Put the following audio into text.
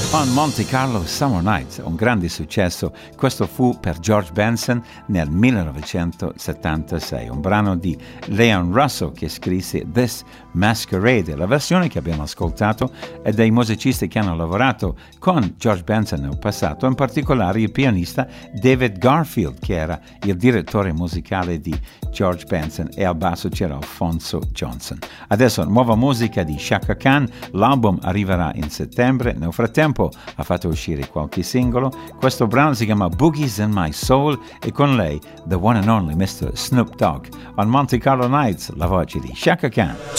On Monte Carlo Summer Nights, un grande successo. Questo fu per George Benson nel 1976, un brano di Leon Russell che scrisse This Masquerade. La versione che abbiamo ascoltato è dei musicisti che hanno lavorato con George Benson nel passato, in particolare il pianista David Garfield, che era il direttore musicale di George Benson, e al basso c'era Alphonso Johnson. Adesso nuova musica di Chaka Khan, l'album arriverà in settembre. Nel frattempo ha fatto uscire qualche singolo. Questo brano si chiama Boogies in My Soul e con lei the one and only Mr. Snoop Dogg. On Monte Carlo Nights, la voce di Chaka Khan.